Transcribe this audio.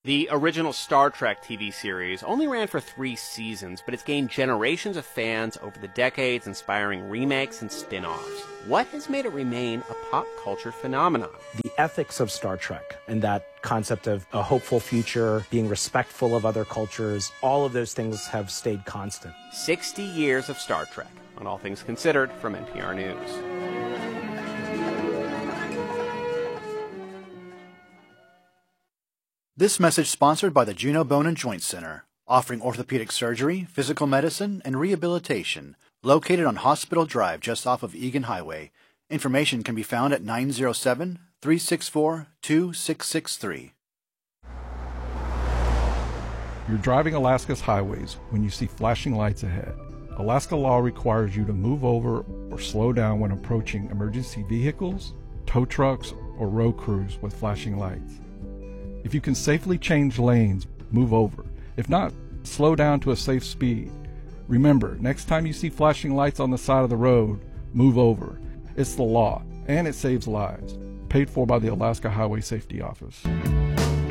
The original Star Trek TV series only ran for 3 seasons, but it's gained generations of fans over the decades, inspiring remakes and spin-offs. What has made it remain a pop culture phenomenon? The ethics of Star Trek and that concept of a hopeful future, being respectful of other cultures, all of those things have stayed constant. 60 years of Star Trek, on All Things Considered from NPR News. This message sponsored by the Juno Bone and Joint Center, offering orthopedic surgery, physical medicine, and rehabilitation, located on Hospital Drive just off of Egan Highway. Information can be found at 907-364-2663. You're driving Alaska's highways when you see flashing lights ahead. Alaska law requires you to move over or slow down when approaching emergency vehicles, tow trucks, or road crews with flashing lights. If you can safely change lanes, move over. If not, slow down to a safe speed. Remember, next time you see flashing lights on the side of the road, move over. It's the law, and it saves lives. Paid for by the Alaska Highway Safety Office.